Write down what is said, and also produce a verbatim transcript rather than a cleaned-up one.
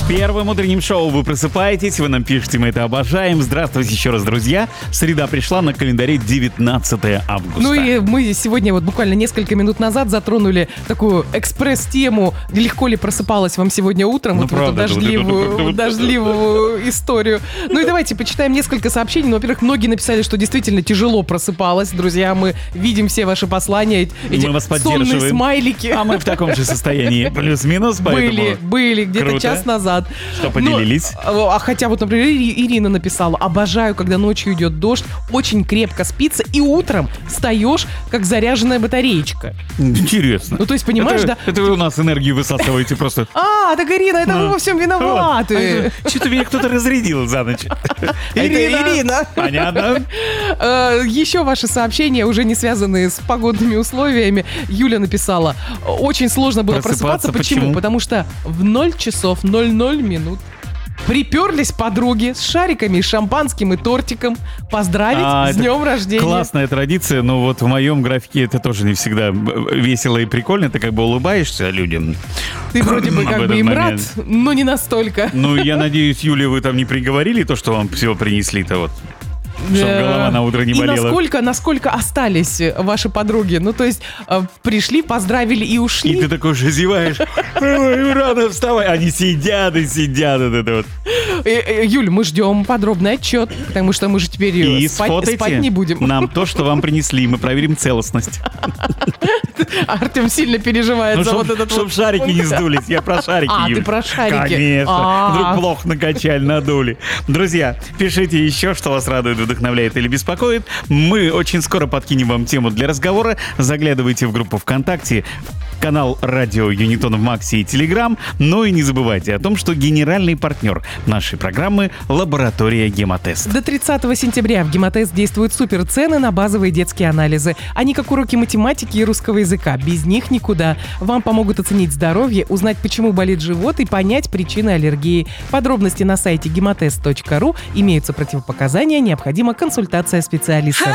Первым утренним шоу вы просыпаетесь, вы нам пишете, мы это обожаем. Здравствуйте еще раз, друзья. Среда пришла, на календаре девятнадцатое августа. Ну и мы сегодня вот буквально несколько минут назад затронули такую экспресс-тему. Легко ли просыпалась вам сегодня утром? Ну, вот правда, в эту дождливую, дождливую историю. Ну и давайте почитаем несколько сообщений. Ну, во-первых, многие написали, что действительно тяжело просыпалась. Друзья, мы видим все ваши послания, эти мы вас сонные поддерживаем. смайлики. А мы в таком же состоянии, плюс-минус, поэтому... Были, были, где-то Круто. час назад. Что поделились? Ну, а хотя вот, например, Ири- Ирина написала: обожаю, когда ночью идет дождь, очень крепко спится, и утром встаешь, как заряженная батареечка. Интересно. Ну, то есть, понимаешь, это, да? Это вы у нас энергию высасываете просто. А, так, Ирина, это вы во всем виноваты. Что-то меня кто-то разрядил за ночь. Это Ирина. Понятно. Э, Еще ваши сообщения, уже не связанные с погодными условиями. Юля написала: очень сложно было Просыпаться, просыпаться. Почему? почему? Потому что в ноль часов ноль ноль минут приперлись подруги с шариками, и шампанским и тортиком поздравить А, с это днем рождения. Классная традиция, но вот в моем графике это тоже не всегда весело и прикольно. Ты как бы улыбаешься людям. Ты вроде бы в как этот бы им момент. рад, но не настолько. Ну, я надеюсь, Юля, вы там не приговорили то, что вам всего принесли-то вот. Чтобы Э, голова на утро не И болела. насколько, насколько остались ваши подруги? Ну, то есть э, пришли, поздравили и ушли. И ты такой же зеваешь. Ой, рано вставай. Они сидят и сидят. Вот это вот. Э, э, Юль, мы ждем подробный отчет, потому что мы же теперь э, И спать, сфотайте спать не будем. нам то, что вам принесли. Мы проверим целостность. Артем сильно переживает Ну, за чтоб, вот этот чтоб вот шарики не пункт. сдулись. Я про шарики, А, Юль. ты про шарики. Конечно. А. Вдруг плохо накачали, надули. Друзья, пишите еще, что вас радует, вдохновляет или беспокоит. Мы очень скоро подкинем вам тему для разговора. Заглядывайте в группу ВКонтакте, канал Радио Юнитон в Максе и Телеграм. Ну и не забывайте о том, что генеральный партнер нашей программы — лаборатория Гемотест. До тридцатого сентября в Гемотест действуют суперцены на базовые детские анализы. Они как уроки математики и русского языка. Без них никуда. Вам помогут оценить здоровье, узнать, почему болит живот, и понять причины аллергии. Подробности на сайте гемотест точка ру. Имеются противопоказания, необходима консультация специалиста.